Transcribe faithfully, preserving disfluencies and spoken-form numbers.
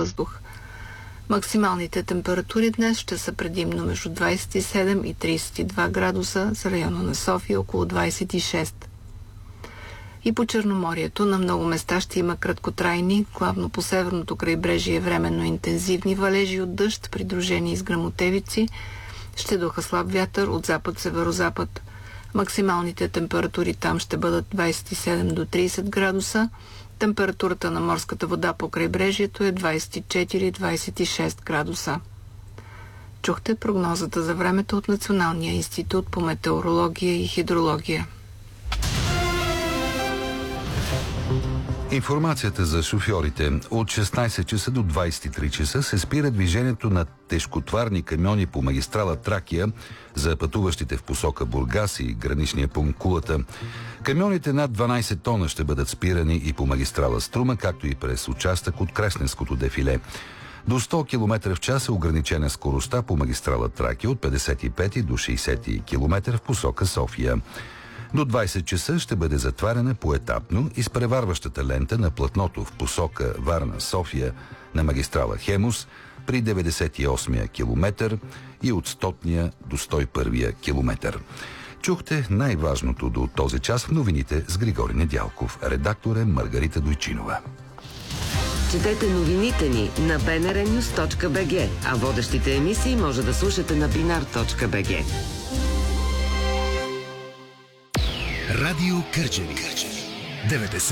въздух. Максималните температури днес ще са предимно между двадесет и седем и тридесет и два градуса, за района на София около двадесет и шест. И по Черноморието на много места ще има краткотрайни, главно по северното крайбрежие временно интензивни валежи от дъжд, придружени с гръмотевици. Ще духа слаб вятър от запад-северозапад. Максималните температури там ще бъдат двадесет и седем до тридесет градуса. Температурата на морската вода по крайбрежието е двадесет и четири до двадесет и шест градуса. Чухте прогнозата за времето от Националния институт по метеорология и хидрология. Информацията за шофьорите. От шестнадесет часа до двадесет и три часа се спира движението на тежкотварни камиони по магистрала Тракия за пътуващите в посока Бургас и граничния пункт Кулата. Камионите над дванадесет тона ще бъдат спирани и по магистрала Струма, както и през участък от Кресненското дефиле. До сто километра в час е ограничена скоростта по магистрала Тракия от петдесет и пет до шестдесет километра в посока София. До двадесет часа ще бъде затваряна поетапно изпреварващата лента на платното в посока Варна-София на магистрала Хемус при деветдесет и осми километър и от стотния до сто и първи километър. Чухте най-важното до този час в новините с Григори Недялков. Редактор е Маргарита Дойчинова. Четете новините ни на би ен ар нюз точка би джи, а водещите емисии може да слушате на бинар точка би джи. Радио Кърджали. деветдесет